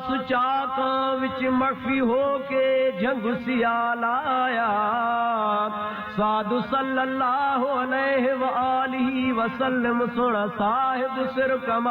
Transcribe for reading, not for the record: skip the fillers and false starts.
सुचाका विच मख्फी होके जंग सियाल आया। साधु सल्लल्लाहु अलैहि व आलिहि वसल्लम सोना साहिब सिर कमा